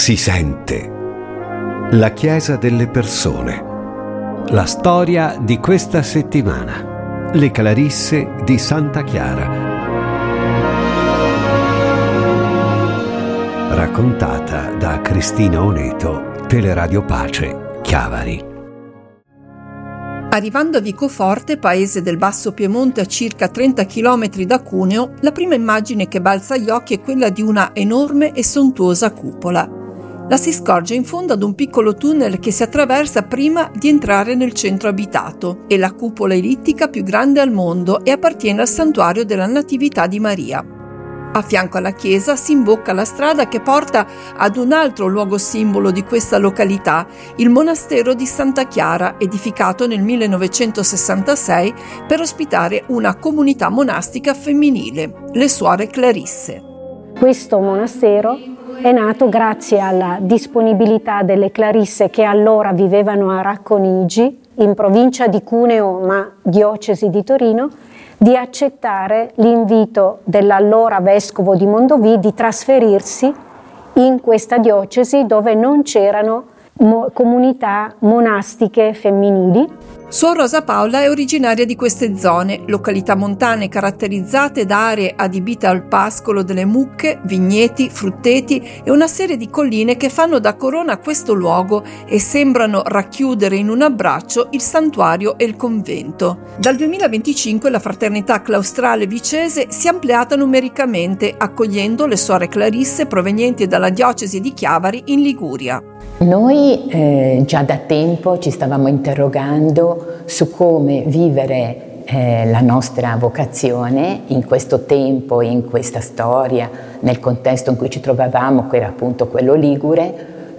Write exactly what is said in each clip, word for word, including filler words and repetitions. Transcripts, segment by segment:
si sente. La Chiesa delle persone. La storia di questa settimana. Le Clarisse di Santa Chiara. Raccontata da Cristina Oneto, Teleradio Pace, Chiavari. Arrivando a Vicoforte, paese del Basso Piemonte a circa trenta chilometri da Cuneo, la prima immagine che balza agli occhi è quella di una enorme e sontuosa cupola. La si scorge in fondo ad un piccolo tunnel che si attraversa prima di entrare nel centro abitato. È la cupola ellittica più grande al mondo e appartiene al santuario della Natività di Maria. A fianco alla chiesa si imbocca la strada che porta ad un altro luogo simbolo di questa località, il monastero di Santa Chiara, edificato nel millenovecentosessantasei per ospitare una comunità monastica femminile, le Suore Clarisse. Questo monastero è nato grazie alla disponibilità delle Clarisse che allora vivevano a Racconigi, in provincia di Cuneo ma diocesi di Torino, di accettare l'invito dell'allora vescovo di Mondovì di trasferirsi in questa diocesi dove non c'erano mo- comunità monastiche femminili. Suor Rosa Paola è originaria di queste zone, località montane caratterizzate da aree adibite al pascolo delle mucche, vigneti, frutteti e una serie di colline che fanno da corona a questo luogo e sembrano racchiudere in un abbraccio il santuario e il convento. Dal duemilaventicinque la Fraternità Claustrale Vicese si è ampliata numericamente, accogliendo le Suore Clarisse provenienti dalla diocesi di Chiavari in Liguria. Noi eh, già da tempo ci stavamo interrogando su come vivere eh, la nostra vocazione in questo tempo, in questa storia, nel contesto in cui ci trovavamo, che era appunto quello ligure,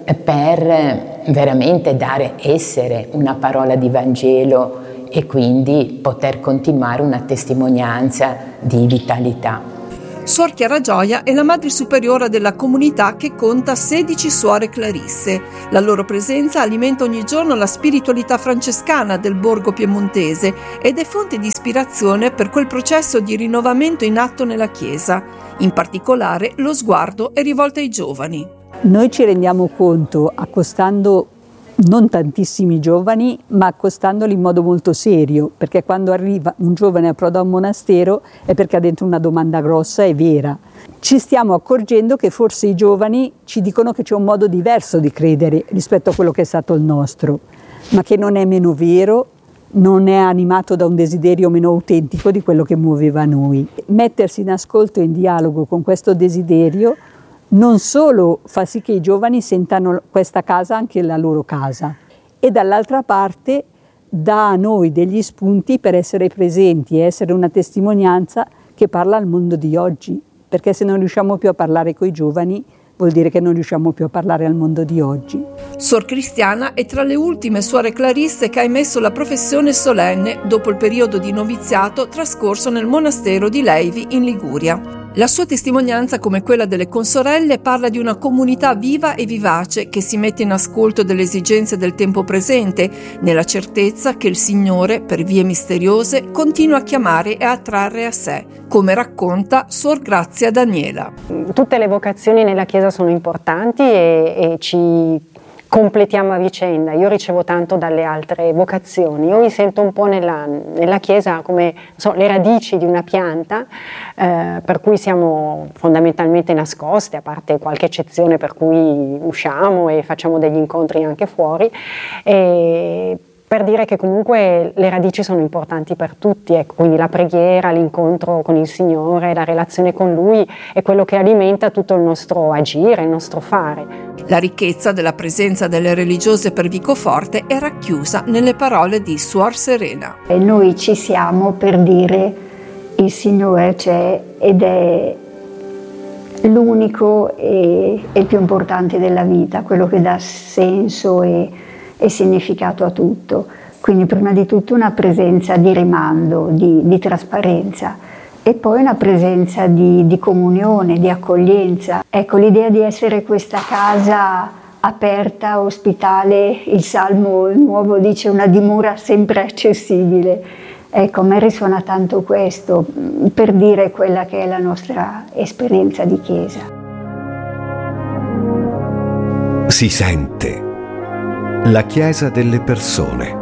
per veramente dare essere una parola di Vangelo e quindi poter continuare una testimonianza di vitalità. Suor Chiara Gioia è la madre superiora della comunità che conta sedici Suore Clarisse. La loro presenza alimenta ogni giorno la spiritualità francescana del borgo piemontese ed è fonte di ispirazione per quel processo di rinnovamento in atto nella Chiesa. In particolare, lo sguardo è rivolto ai giovani. Noi ci rendiamo conto, accostando non tantissimi giovani, ma accostandoli in modo molto serio, perché quando arriva un giovane approda a un monastero è perché ha dentro una domanda grossa e vera. Ci stiamo accorgendo che forse i giovani ci dicono che c'è un modo diverso di credere rispetto a quello che è stato il nostro, ma che non è meno vero, non è animato da un desiderio meno autentico di quello che muoveva noi. Mettersi in ascolto e in dialogo con questo desiderio non solo fa sì che i giovani sentano questa casa anche la loro casa, e dall'altra parte dà a noi degli spunti per essere presenti e essere una testimonianza che parla al mondo di oggi, perché se non riusciamo più a parlare coi giovani vuol dire che non riusciamo più a parlare al mondo di oggi. Sor Cristiana è tra le ultime Suore Clarisse che ha emesso la professione solenne dopo il periodo di noviziato trascorso nel monastero di Leivi in Liguria. La sua testimonianza, come quella delle consorelle, parla di una comunità viva e vivace che si mette in ascolto delle esigenze del tempo presente, nella certezza che il Signore, per vie misteriose, continua a chiamare e a attrarre a sé, come racconta Suor Grazia Daniela. Tutte le vocazioni nella Chiesa sono importanti e, e ci completiamo a vicenda. Io ricevo tanto dalle altre vocazioni, io mi sento un po' nella, nella Chiesa come so, le radici di una pianta, eh, per cui siamo fondamentalmente nascoste, a parte qualche eccezione per cui usciamo e facciamo degli incontri anche fuori, e per dire che comunque le radici sono importanti per tutti, ecco, quindi la preghiera, l'incontro con il Signore, la relazione con Lui è quello che alimenta tutto il nostro agire, il nostro fare. La ricchezza della presenza delle religiose per Vicoforte è racchiusa nelle parole di Suor Serena. E noi ci siamo per dire il Signore c'è ed è l'unico e, e il più importante della vita, quello che dà senso e e significato a tutto. Quindi prima di tutto una presenza di rimando, di, di trasparenza e poi una presenza di, di comunione, di accoglienza. Ecco, l'idea di essere questa casa aperta, ospitale, il Salmo nuovo dice una dimora sempre accessibile. Ecco, a me risuona tanto questo per dire quella che è la nostra esperienza di Chiesa. Si sente. La Chiesa delle persone.